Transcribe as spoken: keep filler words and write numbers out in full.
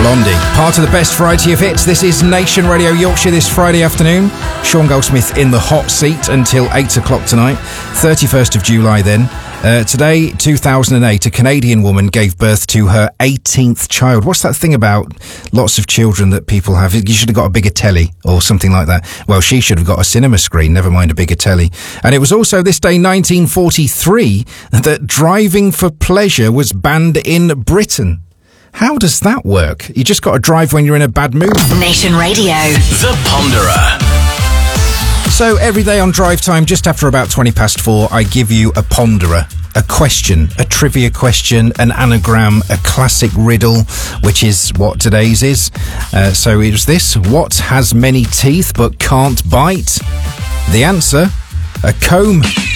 Blondie. Part of the best variety of hits. This is Nation Radio Yorkshire this Friday afternoon. Sean Goldsmith in the hot seat until eight o'clock tonight. thirty-first of July then. Uh, today, two thousand eight, a Canadian woman gave birth to her eighteenth child. What's that thing about lots of children that people have? You should have got a bigger telly or something like that. Well, she should have got a cinema screen, never mind a bigger telly. And it was also this day, nineteen forty-three, that driving for pleasure was banned in Britain. How does that work? You just got to drive when you're in a bad mood. Nation Radio. The Ponderer. So every day on Drive Time, just after about twenty past four, I give you a ponderer, a question, a trivia question, an anagram, a classic riddle, which is what today's is. Uh, so it was this: what has many teeth but can't bite? The answer: a comb.